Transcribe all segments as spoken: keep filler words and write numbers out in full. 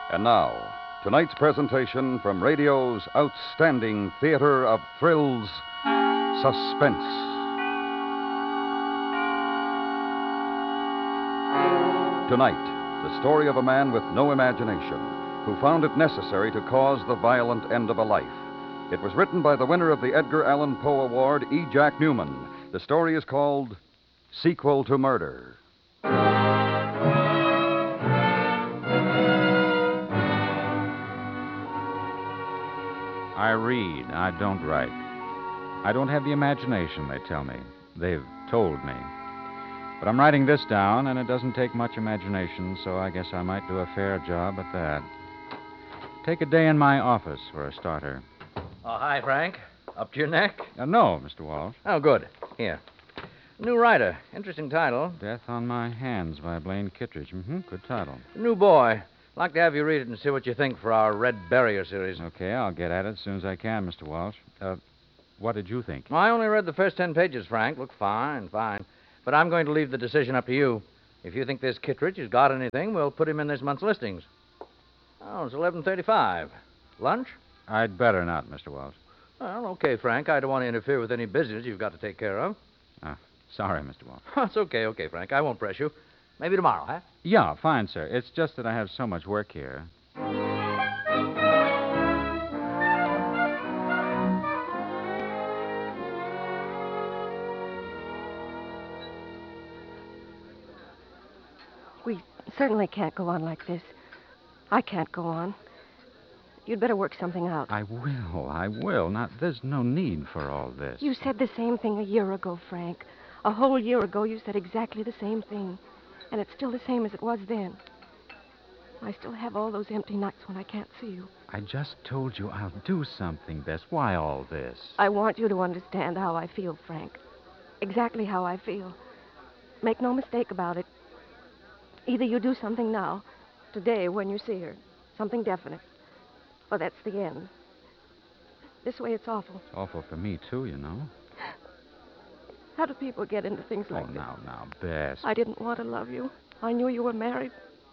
And now, tonight's presentation from radio's outstanding theater of thrills, Suspense. Tonight, the story of a man with no imagination who found it necessary to cause the violent end of a life. It was written by the winner of the Edgar Allan Poe Award, E. Jack Newman. The story is called Sequel to Murder. I read, I don't write. I don't have the imagination, they tell me. They've told me. But I'm writing this down, and it doesn't take much imagination, so I guess I might do a fair job at that. Take a day in my office for a starter. Oh, hi, Frank. Up to your neck? Uh, no, Mister Walsh. Oh, good. Here. New writer. Interesting title. Death on My Hands by Blaine Kittredge. Mm-hmm. Good title. New boy. Like to have you read it and see what you think for our Red Barrier series. Okay, I'll get at it as soon as I can, Mister Walsh. Uh, what did you think? I only read the first ten pages, Frank. Look fine, fine. But I'm going to leave the decision up to you. If you think this Kittredge has got anything, we'll put him in this month's listings. Oh, it's eleven thirty-five. Lunch? I'd better not, Mister Walsh. Well, okay, Frank. I don't want to interfere with any business you've got to take care of. Uh, sorry, Mister Walsh. It's okay, okay, Frank. I won't press you. Maybe tomorrow, huh? Yeah, fine, sir. It's just that I have so much work here. We certainly can't go on like this. I can't go on. You'd better work something out. I will, I will. Not, there's no need for all this. You said the same thing a year ago, Frank. A whole year ago, you said exactly the same thing. And it's still the same as it was then. I still have all those empty nights when I can't see you. I just told you I'll do something, Bess. Why all this? I want you to understand how I feel, Frank. Exactly how I feel. Make no mistake about it. Either you do something now, today when you see her, something definite, or that's the end. This way it's awful. It's awful for me, too, you know. How do people get into things like oh, this? now, now, Bess. I didn't want to love you. I knew you were married.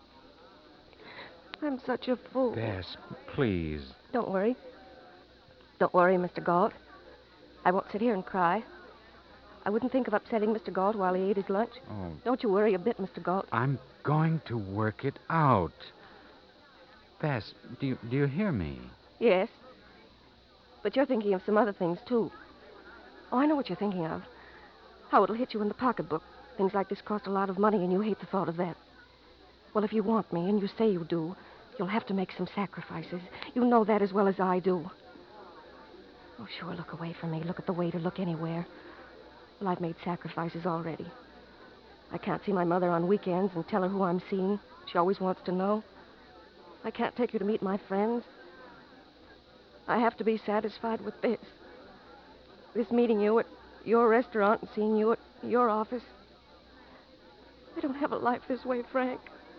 I'm such a fool. Bess, please. Don't worry. Don't worry, Mister Galt. I won't sit here and cry. I wouldn't think of upsetting Mister Galt while he ate his lunch. Oh. Don't you worry a bit, Mister Galt. I'm going to work it out. Bess, do you, do you hear me? Yes. But you're thinking of some other things, too. Oh, I know what you're thinking of. How it'll hit you in the pocketbook. Things like this cost a lot of money, and you hate the thought of that. Well, if you want me, and you say you do, you'll have to make some sacrifices. You know that as well as I do. Oh, sure, look away from me. Look at the waiter. Look anywhere. Well, I've made sacrifices already. I can't see my mother on weekends and tell her who I'm seeing. She always wants to know. I can't take her to meet my friends. I have to be satisfied with this. This meeting you at your restaurant and seeing you at your office. I don't have a life this way, Frank.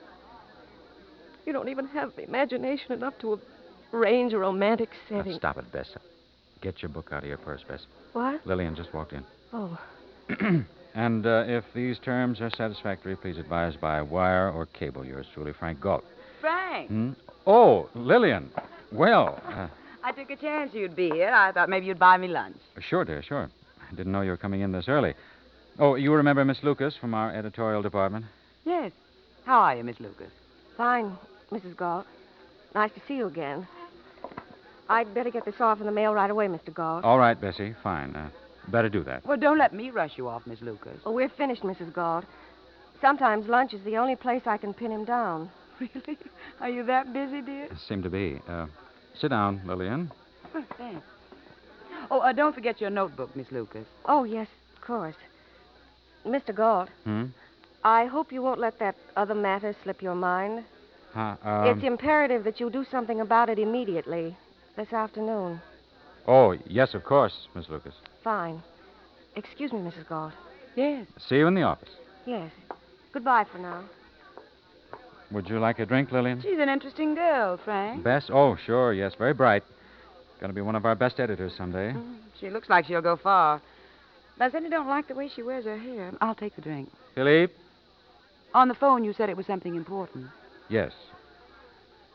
You don't even have the imagination enough to arrange a romantic setting. Now, stop it, Bess. Get your book out of your purse, Bess. What? Lillian just walked in. Oh. And uh, if these terms are satisfactory, please advise by wire or cable. Yours truly, Frank Galt. Frank. Hmm? Oh, Lillian. Well, uh, I took a chance you'd be here. I thought maybe you'd buy me lunch. sure, dear, sure. I didn't know you were coming in this early. Oh, you remember Miss Lucas from our editorial department? Yes. How are you, Miss Lucas? Fine, Missus Galt. Nice to see you again. I'd better get this off in the mail right away, Mister Galt. All right, Bessie, fine. Uh, better do that. Well, don't let me rush you off, Miss Lucas. Well, we're finished, Missus Galt. Sometimes lunch is the only place I can pin him down. Really? Are you that busy, dear? Seem to be. Uh, sit down, Lillian. Oh, thanks. Oh, uh, don't forget your notebook, Miss Lucas. Oh, yes, of course. Mister Galt, Hmm? I hope you won't let that other matter slip your mind. Huh, um, It's imperative that you do something about it immediately, this afternoon. Oh, yes, of course, Miss Lucas. Fine. Excuse me, Missus Galt. Yes. See you in the office. Yes. Goodbye for now. Would you like a drink, Lillian? She's an interesting girl, Frank. Bess? Oh, sure, yes, very bright. Going to be one of our best editors someday. Mm, She looks like she'll go far. But I certainly don't like the way she wears her hair. I'll take the drink. Philippe? On the phone, you said it was something important. Yes.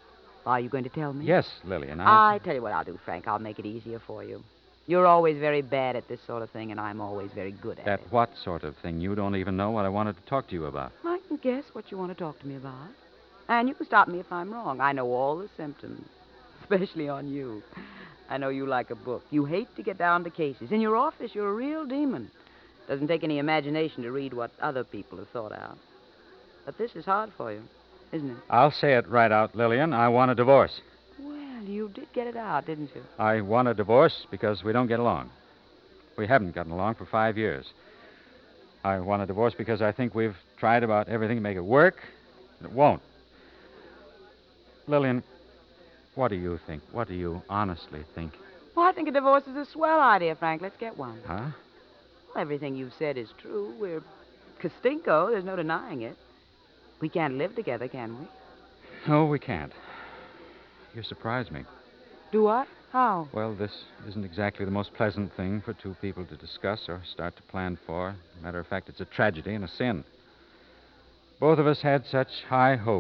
Are you going to tell me? Yes, Lillian. I... I tell you what I'll do, Frank. I'll make it easier for you. You're always very bad at this sort of thing, and I'm always very good at That it. what sort of thing? You don't even know what I wanted to talk to you about. I can guess what you want to talk to me about. And you can stop me if I'm wrong. I know all the symptoms, especially on you. I know you like a book. You hate to get down to cases. In your office, you're a real demon. Doesn't take any imagination to read what other people have thought out. But this is hard for you, isn't it? I'll say it right out, Lillian. I want a divorce. Well, you did get it out, didn't you? I want a divorce because we don't get along. We haven't gotten along for five years. I want a divorce because I think we've tried about everything to make it work, and it won't. Lillian, what do you think? What do you honestly think? Well, I think a divorce is a swell idea, Frank. Let's get one. Huh? Well, everything you've said is true. We're Castinko. There's no denying it. We can't live together, can we? No, we can't. You surprise me. Do what? How? Well, this isn't exactly the most pleasant thing for two people to discuss or start to plan for. Matter of fact, it's a tragedy and a sin. Both of us had such high hopes.